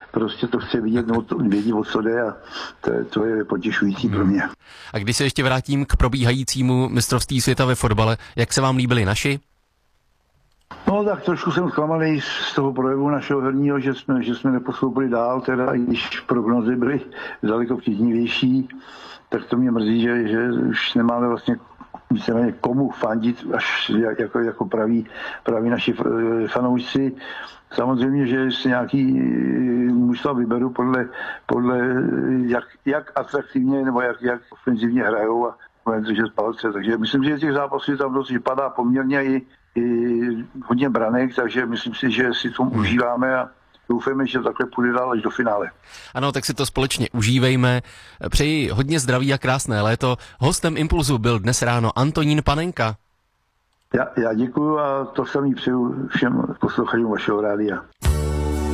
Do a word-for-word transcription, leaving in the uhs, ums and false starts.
prostě to chce vidět, no, to, vědět, o co jde a to, to je potěšující hmm. pro mě. A když se ještě vrátím k probíhajícímu mistrovství světa ve fotbale, jak se vám líbili naši? No tak trošku jsem zklamaný z toho projevu našeho herního, že jsme, že jsme nepostoupili dál, teda i když prognozy byly daleko příznivější, tak to mě mrzí, že, že už nemáme vlastně víceméně komu fandit, až jako, jako praví, praví naši fanoušci. Samozřejmě, že si nějaký mužstva vyberu podle, podle jak, jak atraktivně nebo jak, jak ofenzivně hrajou a držet palce. Takže myslím, že těch zápasů tam dost vypadá poměrně i, i hodně branek, takže myslím si, že si to užíváme a doufáme, že takhle půjde dál až do finále. Ano, tak si to společně užívejme. Přeji hodně zdraví a krásné léto. Hostem Impulzu byl dnes ráno Antonín Panenka. Já, já děkuju a to samý přeju všem posluchačům vašeho rádia.